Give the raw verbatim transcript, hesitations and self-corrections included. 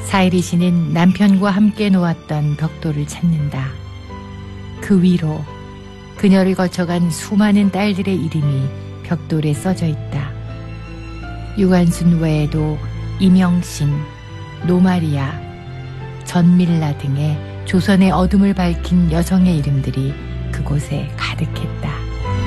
사이리 씨는 남편과 함께 놓았던 벽돌을 찾는다. 그 위로 그녀를 거쳐간 수많은 딸들의 이름이 벽돌에 써져 있다. 유관순 외에도 이명신, 노마리아, 전밀라 등의 조선의 어둠을 밝힌 여성의 이름들이 그곳에 가득했다.